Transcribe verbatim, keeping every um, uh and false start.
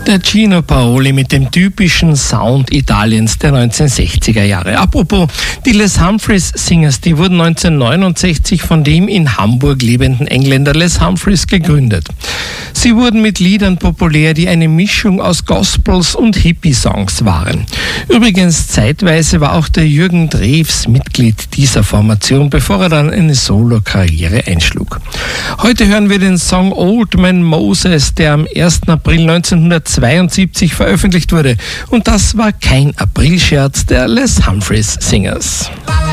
Der Gino Paoli mit dem typischen Sound Italiens der neunzehnhundertsechziger Jahre. Apropos, die Les Humphreys Singers, die wurden neunzehnhundertneunundsechzig von dem in Hamburg lebenden Engländer Les Humphreys gegründet. Sie wurden mit Liedern populär, die eine Mischung aus Gospels und Hippie-Songs waren. Übrigens, zeitweise war auch der Jürgen Drews Mitglied dieser Formation, bevor er dann eine Solo-Karriere einschlug. Heute hören wir den Song Old Man Moses, der am ersten April neunzehnhundertzweiundsiebzig veröffentlicht wurde. Und das war kein Aprilscherz der Les Humphreys Singers.